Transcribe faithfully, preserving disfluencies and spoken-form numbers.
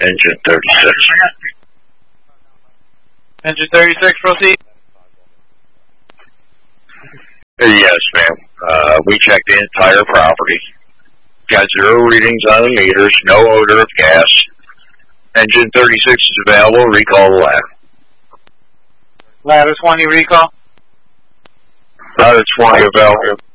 Engine thirty-six. Engine thirty-six, proceed. Yes, ma'am. Uh, we checked the entire property. Got zero readings on the meters, no odor of gas. Engine thirty-six is available. Recall the ladder. Ladder twenty, recall. Ladder twenty available.